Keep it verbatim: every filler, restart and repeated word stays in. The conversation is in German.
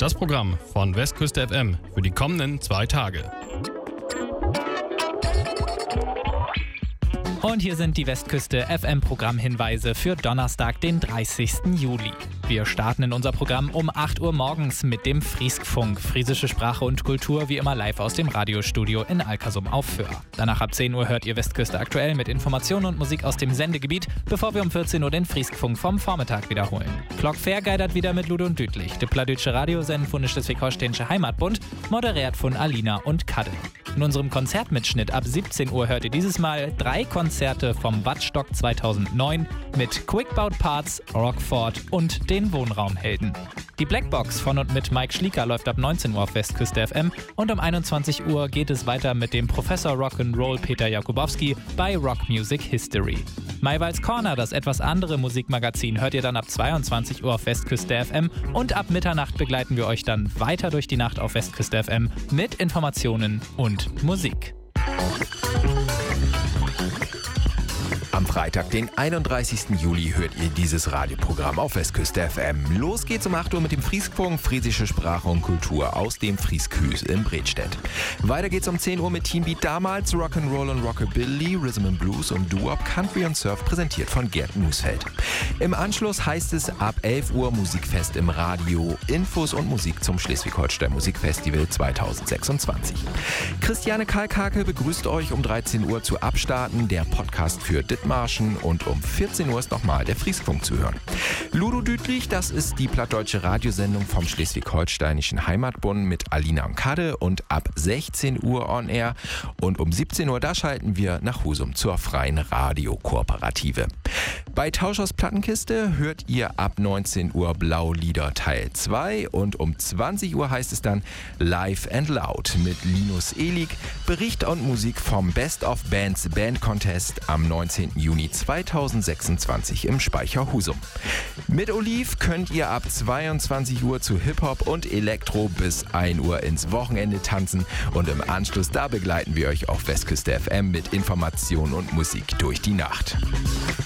Das Programm von Westküste F M für die kommenden zwei Tage. Und hier sind die Westküste F M-Programmhinweise für Donnerstag, den dreißigsten Juli. Wir starten in unser Programm um acht Uhr morgens mit dem Frieskfunk. Friesische Sprache und Kultur wie immer live aus dem Radiostudio in Alkersum auf Föhr. Danach ab zehn Uhr hört ihr Westküste aktuell mit Informationen und Musik aus dem Sendegebiet, bevor wir um vierzehn Uhr den Frieskfunk vom Vormittag wiederholen. Glock Fair geidert wieder mit Ludo und Dütlich. De Pladütsche Radiosenden von der Schleswig-Holsteinische Heimatbund, moderiert von Alina und Kadde. In unserem Konzertmitschnitt ab siebzehn Uhr hört ihr dieses Mal drei Konzerte vom Wattstock zweitausendneun mit Quickbout Parts, Rockford und den Wohnraumhelden. Die Blackbox von und mit Mike Schlieker läuft ab neunzehn Uhr auf Westküste F M und um einundzwanzig Uhr geht es weiter mit dem Professor Rock'n'Roll Peter Jakubowski bei Rock Music History. Maywalds Corner, das etwas andere Musikmagazin, hört ihr dann ab zweiundzwanzig Uhr auf Westküste F M und ab Mitternacht begleiten wir euch dann weiter durch die Nacht auf Westküste F M mit Informationen und Musik. Am Freitag, den einunddreißigsten Juli, hört ihr dieses Radioprogramm auf Westküste F M. Los geht's um acht Uhr mit dem Frieskfunk, friesische Sprache und Kultur aus dem Frieskhüs in Bredstedt. Weiter geht's um zehn Uhr mit Teambeat damals, Rock'n'Roll und Rockabilly, Rhythm and Blues und Doo-Wop, Country und Surf, präsentiert von Gerd Musfeld. Im Anschluss heißt es ab elf Uhr Musikfest im Radio, Infos und Musik zum Schleswig-Holstein Musikfestival zweitausendsechsundzwanzig. Christiane Kalkhake begrüßt euch um dreizehn Uhr zu Abstarten, der Podcast für Dithmarschen, und um vierzehn Uhr ist nochmal der Frieskfunk zu hören. Ludo Dütlich, das ist die plattdeutsche Radiosendung vom Schleswig-Holsteinischen Heimatbund mit Alina und Kadde und ab sechzehn Uhr on air. Und um siebzehn Uhr, da schalten wir nach Husum zur freien Radiokooperative. Bei Tauschers Plattenkiste hört ihr ab neunzehn Uhr Blaulieder Teil zwei und um zwanzig Uhr heißt es dann Live and Loud mit Linus Ehlig, Bericht und Musik vom Best of Bands Band Contest am neunzehnten Juni zweitausendsechsundzwanzig im Speicher Husum. Mit Oliv könnt ihr ab zweiundzwanzig Uhr zu Hip-Hop und Elektro bis ein Uhr ins Wochenende tanzen und im Anschluss, da begleiten wir euch auf Westküste F M mit Information und Musik durch die Nacht.